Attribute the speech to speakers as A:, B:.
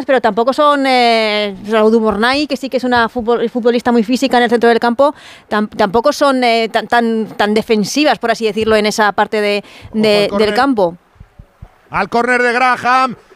A: pero tampoco son Raúl Dumornay, que sí que es una futbolista muy física en el centro del campo, tampoco son tan defensivas, por así decirlo, en esa parte del campo.
B: Al córner de Graham.